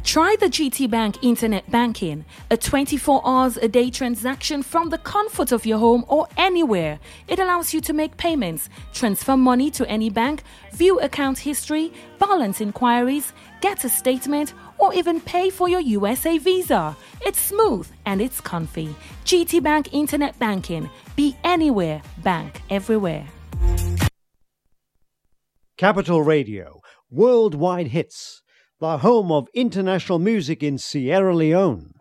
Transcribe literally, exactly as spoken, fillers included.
Try the G T Bank Internet Banking, a twenty-four hours a day transaction from the comfort of your home or anywhere. It allows you to make payments, transfer money to any bank, view account history, balance inquiries, get a statement, or even pay for your U S A visa. It's smooth and it's comfy. G T Bank Internet Banking. Be anywhere, bank everywhere. Capital Radio, worldwide hits, the home of international music in Sierra Leone.